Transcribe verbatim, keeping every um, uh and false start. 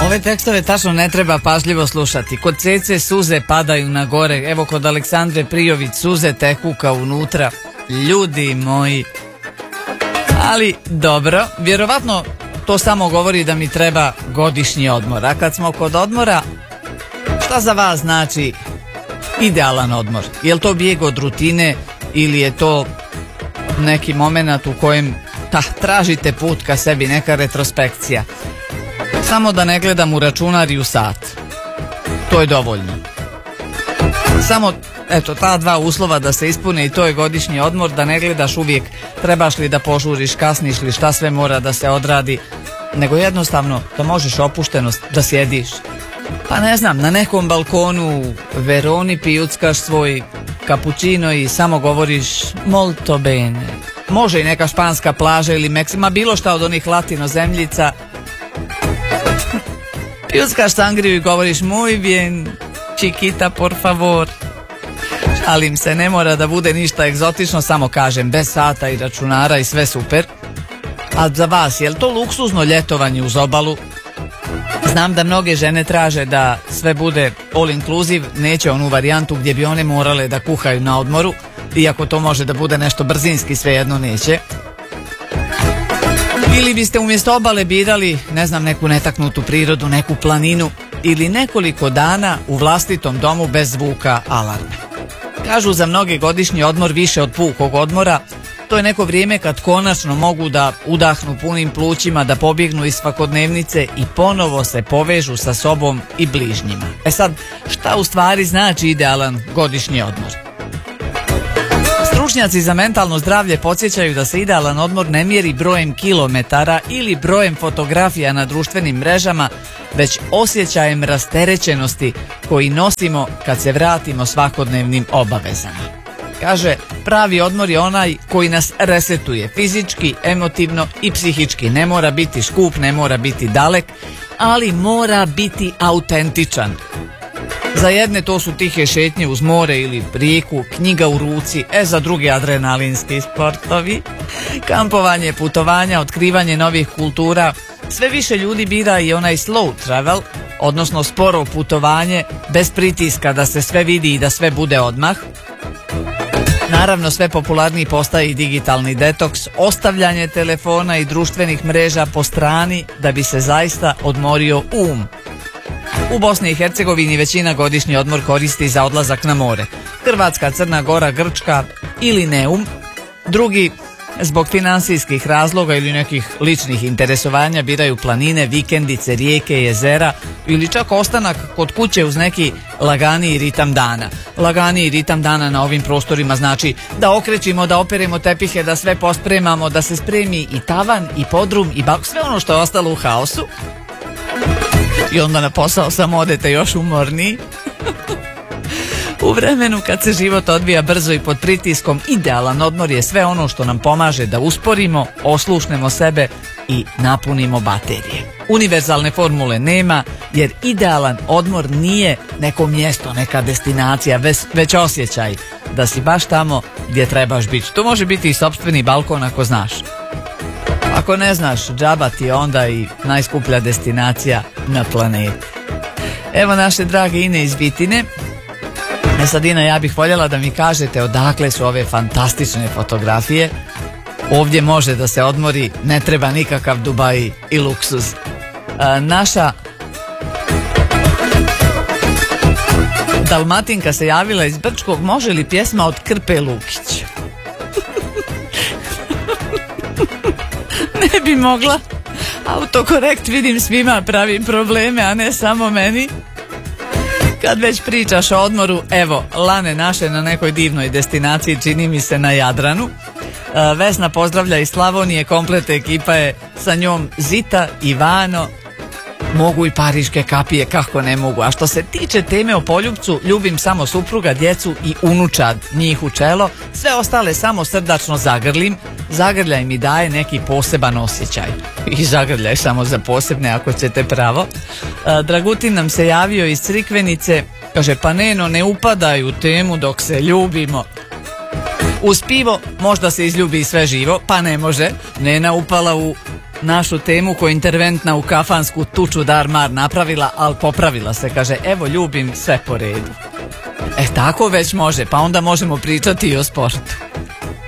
Ove tekstove tačno ne treba pažljivo slušati. Kod Cece suze padaju na gore. Evo kod Aleksandre Prijović suze teku kao unutra. Ljudi moji. Ali dobro, vjerovatno to samo govori da mi treba godišnji odmor. A kad smo kod odmora, šta za vas znači idealan odmor? Je li to bijeg od rutine ili je to neki moment u kojem ta, tražite put ka sebi, neka retrospekcija? Samo da ne gledam u računar i u sat. To je dovoljno. Samo, eto, ta dva uslova da se ispune i to je godišnji odmor, da ne gledaš uvijek trebaš li da požuriš, kasniš li, šta sve mora da se odradi, nego jednostavno da možeš opuštenost da sjediš. Pa ne znam, na nekom balkonu Veroni pijuckaš svoj kapućino i samo govoriš molto bene. Može i neka španska plaža ili Meksima, bilo šta od onih latino zemljica. Pijuckaš sangriju i govoriš muy bien, chiquita por favor. Šalim se, ne mora da bude ništa egzotično, samo kažem, bez sata i računara i sve super. A za vas, je li to luksuzno ljetovanje uz obalu? Znam da mnoge žene traže da sve bude all inclusive, neće onu varijantu gdje bi one morale da kuhaju na odmoru, iako to može da bude nešto brzinski, svejedno neće. Ili biste umjesto obale birali, ne znam, neku netaknutu prirodu, neku planinu ili nekoliko dana u vlastitom domu bez zvuka alarme. Kažu za mnoge godišnji odmor više od pukog odmora. To je neko vrijeme kad konačno mogu da udahnu punim plućima, da pobjegnu iz svakodnevnice i ponovo se povežu sa sobom i bližnjima. E sad, šta u stvari znači idealan godišnji odmor? Stručnjaci za mentalno zdravlje podsjećaju da se idealan odmor ne mjeri brojem kilometara ili brojem fotografija na društvenim mrežama, već osjećajem rasterećenosti koji nosimo kad se vratimo svakodnevnim obavezama. Kaže, pravi odmor je onaj koji nas resetuje fizički, emotivno i psihički. Ne mora biti skup, ne mora biti dalek, ali mora biti autentičan. Za jedne to su tihe šetnje uz more ili rijeku, knjiga u ruci, e za druge adrenalinski sportovi, kampovanje, putovanja, otkrivanje novih kultura. Sve više ljudi bira i onaj slow travel, odnosno sporo putovanje, bez pritiska da se sve vidi i da sve bude odmah. Naravno, sve popularniji postaje i digitalni detoks, ostavljanje telefona i društvenih mreža po strani da bi se zaista odmorio um. U Bosni i Hercegovini većina godišnji odmor koristi za odlazak na more. Hrvatska, Crna Gora, Grčka ili Neum. Drugi, zbog financijskih razloga ili nekih ličnih interesovanja, biraju planine, vikendice, rijeke, jezera ili čak ostanak kod kuće uz neki laganiji ritam dana. Laganiji ritam dana na ovim prostorima znači da okrećimo, da operemo tepihe, da sve pospremamo, da se spremi i tavan, i podrum, i bak, sve ono što je ostalo u haosu. I onda na posao samo odete još umorniji. U vremenu kad se život odvija brzo i pod pritiskom, idealan odmor je sve ono što nam pomaže da usporimo, oslušnemo sebe i napunimo baterije. Univerzalne formule nema, jer idealan odmor nije neko mjesto, neka destinacija, već, već osjećaj da si baš tamo gdje trebaš biti. To može biti i sopstveni balkon ako znaš. Ako ne znaš, džaba ti je onda i najskuplja destinacija na planeti. Evo naše drage Ine iz Bitine. E sad, Ina, ja bih voljela da mi kažete odakle su ove fantastične fotografije. Ovdje može da se odmori, ne treba nikakav Dubai i luksuz. A, naša Dalmatinka se javila iz Brčkog, može li pjesma od Krpe Lukić? Ne bi mogla. Autokorekt, vidim, svima pravi probleme, a ne samo meni. Kad već pričaš o odmoru, evo, Lane naše na nekoj divnoj destinaciji, čini mi se na Jadranu. Vesna pozdravlja iz Slavonije, komplet ekipa je sa njom, Zita, Ivano, mogu i pariške kapije, kako ne mogu. A što se tiče teme o poljubcu, ljubim samo supruga, djecu i unučad, njih u čelo, sve ostale samo srdačno zagrlim. Zagrljaj mi daje neki poseban osjećaj. I zagrljaj samo za posebne ako ćete pravo. Dragutin nam se javio iz Crikvenice, kaže, pa Neno, ne upadaj u temu dok se ljubimo. Uz pivo možda se izljubi sve živo, pa ne može. Nena upala u našu temu ko interventna u kafansku tuču dar-mar napravila, ali popravila se, kaže evo ljubim sve po redu. E tako već može, pa onda možemo pričati i o sportu.